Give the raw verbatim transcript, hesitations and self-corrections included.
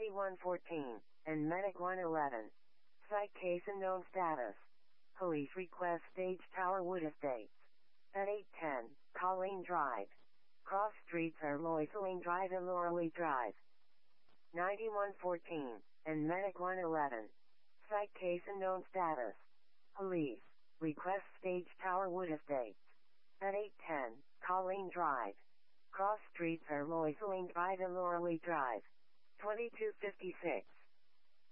ninety-one fourteen, and Medic one eleven. Site case and known status. Police request Stage Tower Wood Estates. At eight ten, Colleen Drive. Cross streets are Loiseling Drive and Laureley Drive. ninety-one fourteen, and Medic one eleven. Site case and known status. Police request Stage Tower Wood Estates. At eight ten, Colleen Drive. Cross streets are Loiseling Drive and Laureley Drive. twenty-two fifty-six.